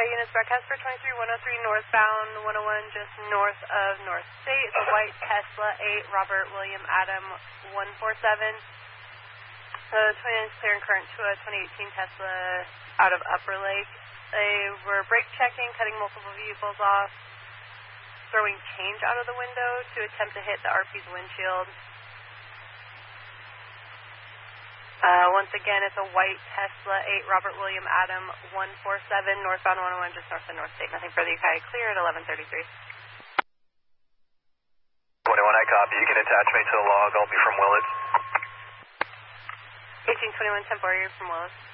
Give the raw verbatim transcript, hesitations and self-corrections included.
Sky units, broadcast for twenty-three one oh three northbound, one oh one just north of North State. It's a white Tesla eight, Robert William Adam one four seven. So twenty-nine is clear and current to a twenty eighteen Tesla out of Upper Lake. They were brake checking, cutting multiple vehicles off, throwing change out of the window to attempt to hit the R P's windshield. Uh, once again, it's a white Tesla eight, Robert William Adam one four seven, northbound one oh one, just north of North State. Nothing further, Ukiah clear at eleven thirty-three. twenty-one, I copy. You can attach me to the log. I'll be from Willits. eighteen twenty-one, ten four, you're from Willis.